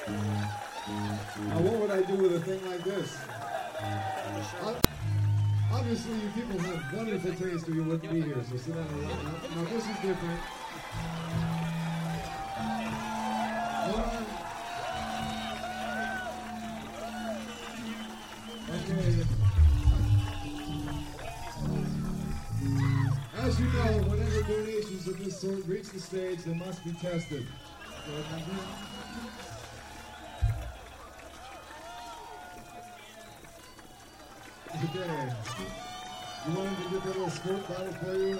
Now, what would I do with a thing like this? Obviously, you people have wonderful taste or you wouldn't be here, so sit down and now, this is different. Hold on. Okay. As you know, whenever donations of this sort reach the stage, they must be tested. Okay. You wanted to get that little squirt bottle for you?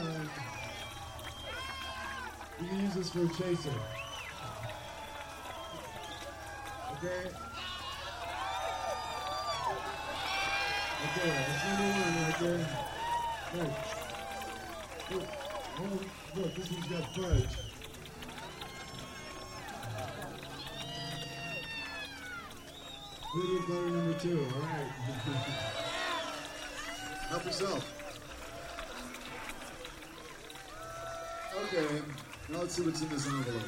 You can use this for a chaser. Okay. Okay, that's number one right there. Right. Oh, look, this one's got fudge. Peanut butter number two, all right. Help yourself. Okay, now let's see what's in this envelope.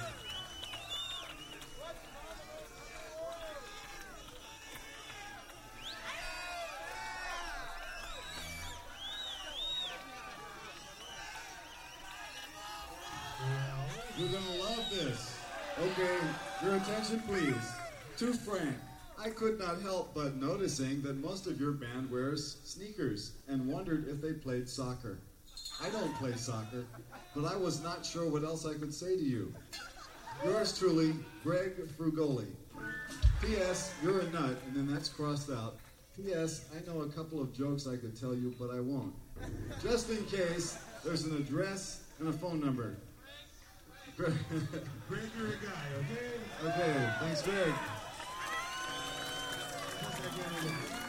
You're gonna love this. Okay, your attention please. To Frank, I could not help but noticing that most of your band wears sneakers and wondered if they played soccer. I don't play soccer, but I was not sure what else I could say to you. Yours truly, Greg Frugoli. P.S. You're a nut, and then that's crossed out. P.S. I know a couple of jokes I could tell you, but I won't. Just in case, there's an address and a phone number. Greg, you're a guy, okay? Okay, thanks, Greg.